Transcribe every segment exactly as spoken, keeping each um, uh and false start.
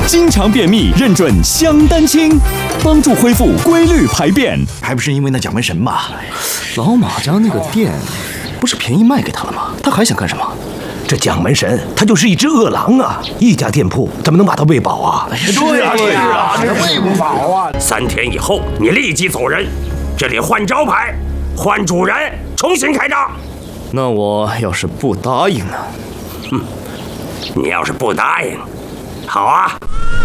经常便秘认准香丹清，帮助恢复规律排便。 还不是因为那蒋门神嘛？ 老马家那个店，不是便宜卖给他了吗？他还想干什么？ 这蒋门神他就是一只饿狼啊！一家店铺怎么能把他喂饱啊？ 对啊，是啊，这喂不饱啊！ 三天以后你立即走人，这里换招牌，换主人，重新开张。 那我要是不答应呢？ 哼，你要是不答应，好啊。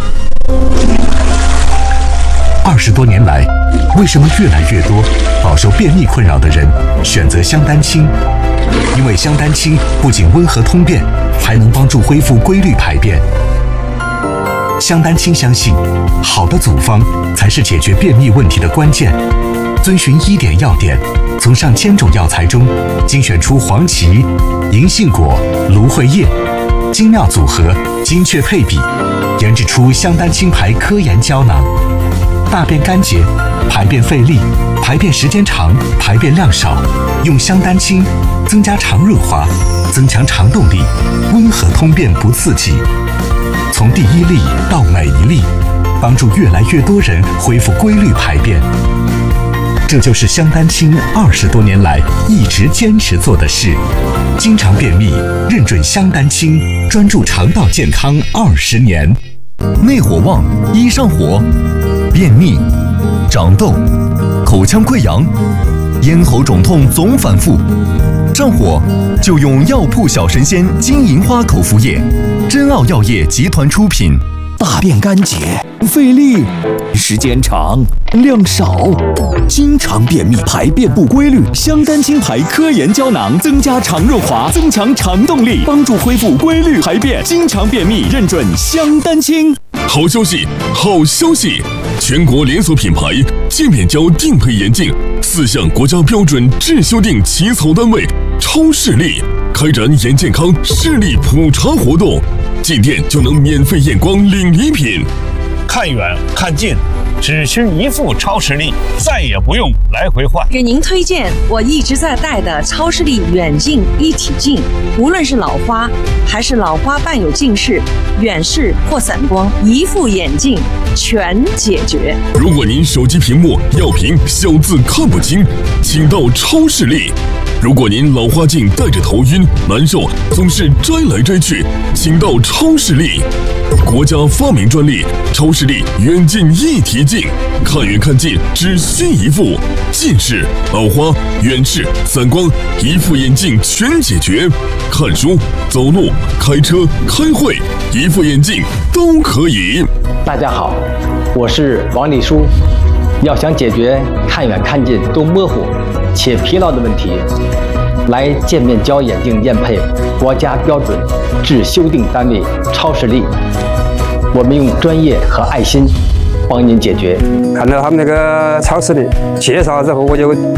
二十多年来，为什么越来越多饱受便秘困扰的人选择香丹清？因为香丹清不仅温和通便，还能帮助恢复规律排便。香丹清相信，好的组方才是解决便秘问题的关键。遵循医典要点，从上千种药材中精选出黄芪、银杏果、芦荟叶，精妙组合，精确配比，研制出香丹清牌科研胶囊。大便干结、排便费力、排便时间长、排便量少，用香丹清增加肠润滑，增强肠动力，温和通便不刺激。从第一粒到每一粒，帮助越来越多人恢复规律排便。这就是香丹清二十多年来一直坚持做的事。经常便秘，认准香丹清，专注肠道健康二十年。 内火旺，一上火。便秘、长痘、口腔溃疡、咽喉肿痛总反复，上火就用药铺小神仙金银花口服液，真奥药业集团出品。 大便干结、费力、时间长、量少，经常便秘、排便不规律，香丹清牌科研胶囊增加肠润滑，增强肠动力，帮助恢复规律排便。经常便秘认准香丹清。 好消息，好消息！全国连锁品牌界面胶定配眼镜四项国家标准质修订起草单位超视力开展眼健康视力普查活动，进店就能免费验光领礼品。 看远看近，只需一副超视力，再也不用来回换。 给您推荐我一直在戴的超视力远近一体镜，无论是老花还是老花伴有近视、远视或散光，一副眼镜全解决。 如果您手机屏幕药屏小字看不清，请到超视力。如果您老花镜戴着头晕难受，总是摘来摘去，请到超视力。国家发明专利超视力远近一体镜，看远看近只需一副，近视、老花、远视、散光，一副眼镜全解决。看书、走路、开车、开会，一副眼镜都可以。 大家好，我是王立书。要想解决看远看近都模糊且疲劳的问题，来界面胶眼镜验配国家标准质修订单位超视力，我们用专业和爱心帮您解决。 看到他们那个超视力介绍之后，我就